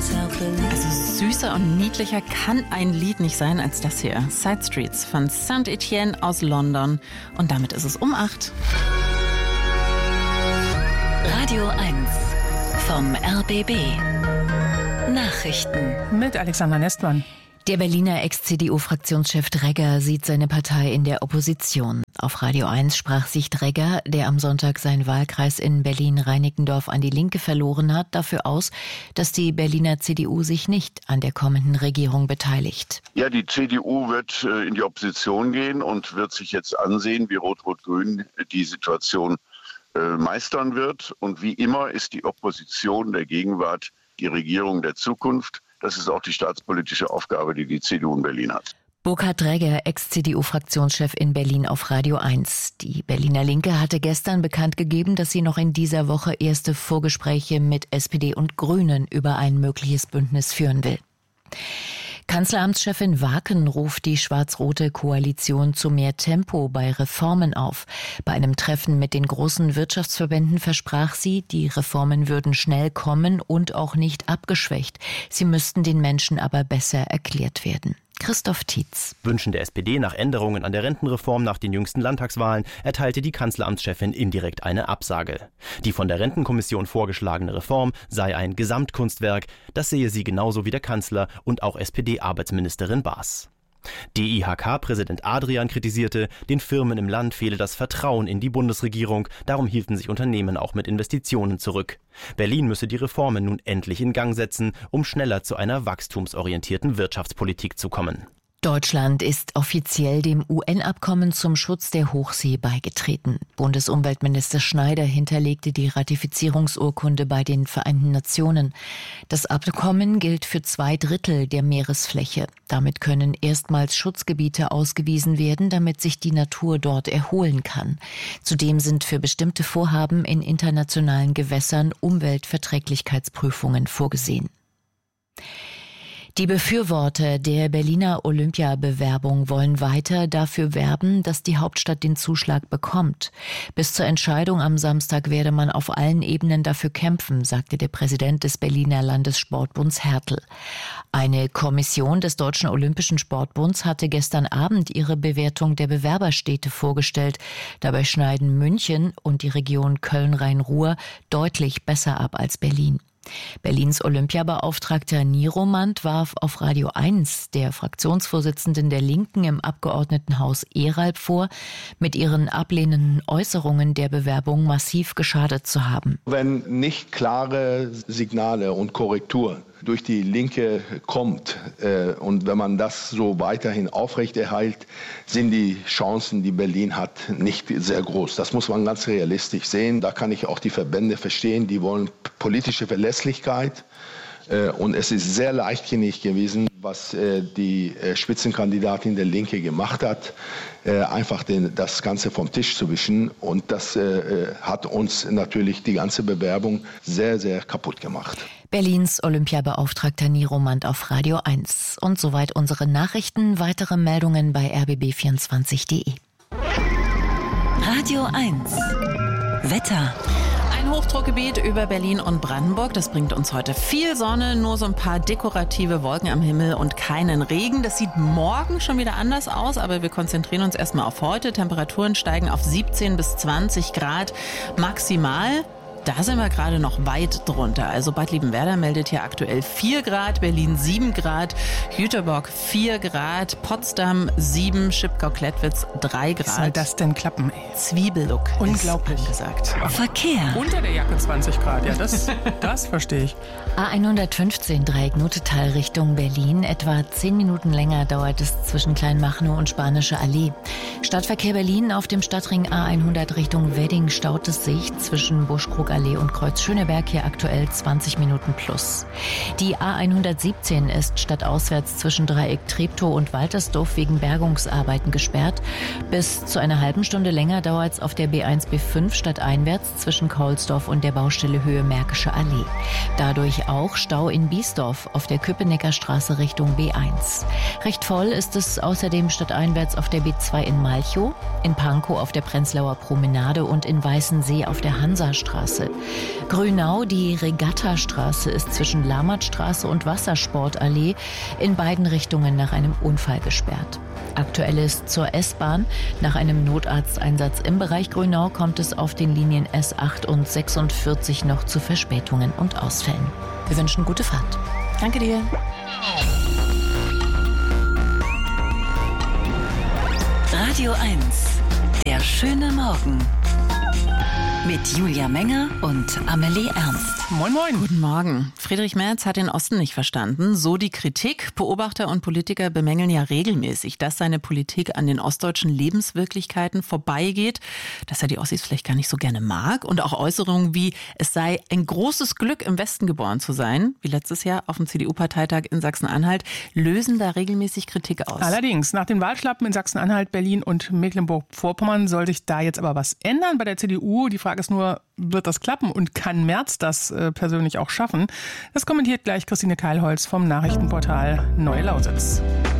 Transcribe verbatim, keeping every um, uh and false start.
Also süßer und niedlicher kann ein Lied nicht sein als das hier. Side Streets von Saint Etienne aus London. Und damit ist es um acht. Radio eins vom R B B. Nachrichten mit Alexander Nestmann. Der Berliner Ex-C D U-Fraktionschef Dregger sieht seine Partei in der Opposition. Auf Radio eins sprach sich Dregger, der am Sonntag seinen Wahlkreis in Berlin-Reinickendorf an die Linke verloren hat, dafür aus, dass die Berliner C D U sich nicht an der kommenden Regierung beteiligt. Ja, die C D U wird äh, in die Opposition gehen und wird sich jetzt ansehen, wie Rot-Rot-Grün die Situation äh, meistern wird. Und wie immer ist die Opposition der Gegenwart die Regierung der Zukunft. Das ist auch die staatspolitische Aufgabe, die die C D U in Berlin hat. Burkhard Dregger, Ex-C D U-Fraktionschef in Berlin auf Radio eins. Die Berliner Linke hatte gestern bekannt gegeben, dass sie noch in dieser Woche erste Vorgespräche mit S P D und Grünen über ein mögliches Bündnis führen will. Kanzleramtschefin Waken ruft die schwarz-rote Koalition zu mehr Tempo bei Reformen auf. Bei einem Treffen mit den großen Wirtschaftsverbänden versprach sie, die Reformen würden schnell kommen und auch nicht abgeschwächt. Sie müssten den Menschen aber besser erklärt werden. Christoph Tietz. Wünschen der S P D nach Änderungen an der Rentenreform nach den jüngsten Landtagswahlen erteilte die Kanzleramtschefin indirekt eine Absage. Die von der Rentenkommission vorgeschlagene Reform sei ein Gesamtkunstwerk, das sehe sie genauso wie der Kanzler und auch S P D-Arbeitsministerin Baas. D I H K-Präsident Adrian kritisierte, den Firmen im Land fehle das Vertrauen in die Bundesregierung, darum hielten sich Unternehmen auch mit Investitionen zurück. Berlin müsse die Reformen nun endlich in Gang setzen, um schneller zu einer wachstumsorientierten Wirtschaftspolitik zu kommen. Deutschland ist offiziell dem U N-Abkommen zum Schutz der Hochsee beigetreten. Bundesumweltminister Schneider hinterlegte die Ratifizierungsurkunde bei den Vereinten Nationen. Das Abkommen gilt für zwei Drittel der Meeresfläche. Damit können erstmals Schutzgebiete ausgewiesen werden, damit sich die Natur dort erholen kann. Zudem sind für bestimmte Vorhaben in internationalen Gewässern Umweltverträglichkeitsprüfungen vorgesehen. Die Befürworter der Berliner Olympiabewerbung wollen weiter dafür werben, dass die Hauptstadt den Zuschlag bekommt. Bis zur Entscheidung am Samstag werde man auf allen Ebenen dafür kämpfen, sagte der Präsident des Berliner Landessportbunds Hertel. Eine Kommission des Deutschen Olympischen Sportbunds hatte gestern Abend ihre Bewertung der Bewerberstädte vorgestellt. Dabei schneiden München und die Region Köln-Rhein-Ruhr deutlich besser ab als Berlin. Berlins Olympiabeauftragter Nieromant warf auf Radio eins der Fraktionsvorsitzenden der Linken im Abgeordnetenhaus Eralb vor, mit ihren ablehnenden Äußerungen der Bewerbung massiv geschadet zu haben. Wenn nicht klare Signale und Korrektur durch die Linke kommt äh, und wenn man das so weiterhin aufrechterhält, sind die Chancen, die Berlin hat, nicht sehr groß. Das muss man ganz realistisch sehen. Da kann ich auch die Verbände verstehen, die wollen politische Verlässlichkeit. Äh, und es ist sehr leichtsinnig gewesen, was äh, die äh, Spitzenkandidatin der Linke gemacht hat, äh, einfach den, das Ganze vom Tisch zu wischen. Und das äh, hat uns natürlich die ganze Bewerbung sehr, sehr kaputt gemacht. Berlins Olympiabeauftragter Nieromant auf Radio eins. Und soweit unsere Nachrichten. Weitere Meldungen bei r b b vierundzwanzig punkt d e. Radio eins. Wetter. Ein Hochdruckgebiet über Berlin und Brandenburg. Das bringt uns heute viel Sonne, nur so ein paar dekorative Wolken am Himmel und keinen Regen. Das sieht morgen schon wieder anders aus, aber wir konzentrieren uns erstmal auf heute. Temperaturen steigen auf siebzehn bis zwanzig Grad maximal. Da sind wir gerade noch weit drunter. Also Bad Liebenwerda meldet hier aktuell vier Grad, Berlin sieben Grad, Jüterbock vier Grad, Potsdam sieben, Schipkau-Klettwitz drei Grad. Wie soll das denn klappen, ey? Zwiebellook. Unglaublich. Gesagt. Verkehr. Unter der Jacke zwanzig Grad, ja, das, das verstehe ich. A hundertfünfzehn Dreieck Notetal Richtung Berlin. Etwa zehn Minuten länger dauert es zwischen Kleinmachnow und Spanische Allee. Stadtverkehr Berlin auf dem Stadtring A hundert Richtung Wedding staut es sich zwischen Buschkrugallee und Kreuz Schöneberg hier aktuell zwanzig Minuten plus. Die A hundertsiebzehn ist stadtauswärts zwischen Dreieck Treptow und Waltersdorf wegen Bergungsarbeiten gesperrt. Bis zu einer halben Stunde länger dauert es auf der B eins B fünf stadteinwärts zwischen Kaulsdorf und der Baustelle Höhe Märkische Allee. Dadurch auch Stau in Biesdorf auf der Köpenicker Straße Richtung B eins. Recht voll ist es außerdem stadteinwärts auf der B zwei in Malchow, in Pankow auf der Prenzlauer Promenade und in Weißensee auf der Hansastraße. Straße. Grünau, die Regattastraße, ist zwischen Lammertstraße und Wassersportallee in beiden Richtungen nach einem Unfall gesperrt. Aktuell ist zur S-Bahn. Nach einem Notarzteinsatz im Bereich Grünau kommt es auf den Linien S acht und sechsundvierzig noch zu Verspätungen und Ausfällen. Wir wünschen gute Fahrt. Danke dir. Radio eins, der schöne Morgen. Mit Julia Menger und Amelie Ernst. Moin, moin. Guten Morgen. Friedrich Merz hat den Osten nicht verstanden. So die Kritik. Beobachter und Politiker bemängeln ja regelmäßig, dass seine Politik an den ostdeutschen Lebenswirklichkeiten vorbeigeht, dass er die Ossis vielleicht gar nicht so gerne mag. Und auch Äußerungen wie, es sei ein großes Glück, im Westen geboren zu sein, wie letztes Jahr auf dem C D U-Parteitag in Sachsen-Anhalt, lösen da regelmäßig Kritik aus. Allerdings, nach den Wahlschlappen in Sachsen-Anhalt, Berlin und Mecklenburg-Vorpommern soll sich da jetzt aber was ändern bei der C D U. Die Frage ist nur, wird das klappen und kann Merz das äh, persönlich auch schaffen? Das kommentiert gleich Christine Keilholz vom Nachrichtenportal Neue Lausitz.